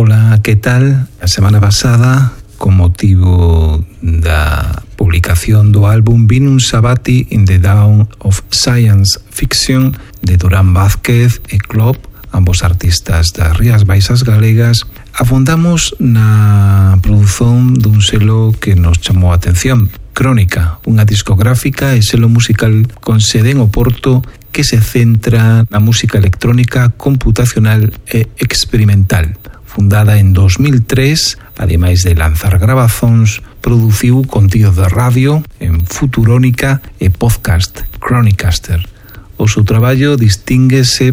Ola, que tal? A semana pasada, con motivo da publicación do álbum Vinum Sabati in the Dawn of Science Fiction de Durán Vázquez e Klopp, ambos artistas das Rías Baixas galegas, afondamos na produción dun selo que nos chamou a atención, Crónica, unha discográfica e selo musical con sede en Oporto que se centra na música electrónica computacional e experimental. Fundada en 2003, ademais de lanzar grabazóns, produciu contido de radio en Futurónica e podcast Chronicaster. O seu traballo distínguese